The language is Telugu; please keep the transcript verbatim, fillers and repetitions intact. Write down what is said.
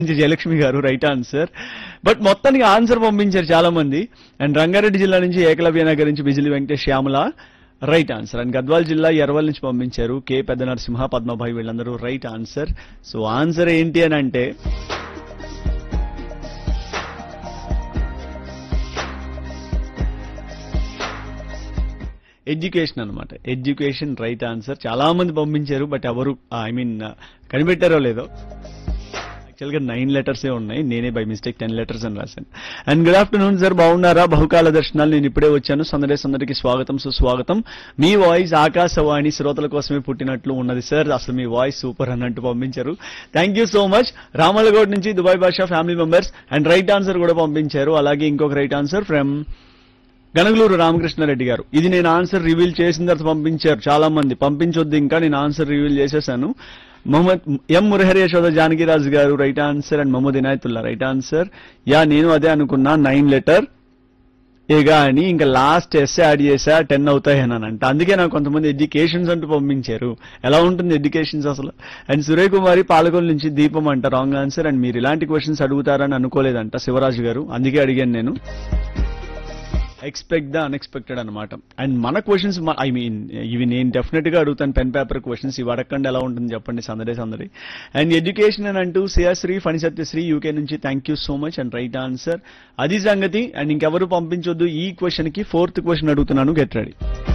జయలక్ష్మి గారు రైట్ ఆన్సర్. బట్ మొత్తానికి ఆన్సర్ పంపించారు చాలా మంది. అండ్ రంగారెడ్డి జిల్లా నుంచి ఏకలవ్య నగర్ నుంచి Bijili Venkatesh Shyamala right answer. And Gadwal జిల్లా ఎర్వల్ నుంచి పంపించారు కే పెద్ద నరసింహ పద్మభాయ్ వీళ్ళందరూ రైట్ ఆన్సర్. సో ఆన్సర్ ఏంటి అని అంటే ఎడ్యుకేషన్ అనమాట. Education right answer. చాలా మంది పంపించారు బట్ ఎవరు ఐ మీన్ కనిపెట్టారో లేదో. యాక్చువల్గా నైన్ లెటర్సే ఉన్నాయి, నేనే బై మిస్టేక్ టెన్ లెటర్స్ అని రాశాను. అండ్ గుడ్ ఆఫ్టర్నూన్ సార్, బాగున్నారా? బహుకాల దర్శనాలు నేను ఇప్పుడే వచ్చాను. సందడే సందడికి స్వాగతం సుస్వాగతం. మీ వాయిస్ ఆకాశవాణి శ్రోతల కోసమే పుట్టినట్లు ఉన్నది సార్, అసలు మీ వాయిస్ సూపర్ అన్నట్టు పంపించారు. Thank you so much. రామలగౌడ్ నుంచి దుబాయ్ భాషా family members and right answer కూడా పంపించారు. అలాగే ఇంకొక రైట్ ఆన్సర్ ఫ్రమ్ గణగలూరు రామకృష్ణారెడ్డి గారు. ఇది నేను ఆన్సర్ రివీల్ చేసిన తర్వాత పంపించారు చాలా మంది. పంపించొద్దు ఇంకా, నేను ఆన్సర్ రివీల్ చేసేసాను. మొహమ్మద్ ఎం మురహరి యశోద జానకిరాజు గారు right answer. And Mohammed Inayatullah right answer. Yeah నేను అదే అనుకున్నా, నైన్ లెటర్ ఏగా అని ఇంకా లాస్ట్ ఎస్ యాడ్ చేసా టెన్ అవుతాయి అని అంట. అందుకే నాకు కొంతమంది ఎడ్యుకేషన్స్ అంటూ పంపించారు. ఎలా ఉంటుంది ఎడ్యుకేషన్స్ అసలు? అండ్ సురేష్ కుమారి పాలకొల్ నుంచి దీపం అంట రాంగ్ ఆన్సర్. అండ్ మీరు ఇలాంటి క్వశ్చన్స్ అడుగుతారని అనుకోలేదంట శివరాజు గారు, అందుకే అడిగాను నేను. ఎక్స్పెక్ట్ ద అన్ఎక్స్పెక్టెడ్ అనమాట. అండ్ మన క్వశ్చన్స్ ఐ మీన్ ఇవి నేను డెఫినెట్ గా అడుగుతాను, పెన్ పేపర్ క్వశ్చన్స్. ఇవి అడగండి ఎలా ఉంటుంది చెప్పండి, సందడే సందడి. అండ్ ఎడ్యుకేషన్ అని అంటూ శ్రీ ఫణిసత్యశ్రీ యూకే నుంచి thank you so much and right answer. అది సంగతి. అండ్ ఇంకెవరు పంపించొద్దు ఈ క్వశ్చన్ కి. ఫోర్త్ క్వశ్చన్ అడుగుతున్నాను, గెట్ రెడీ.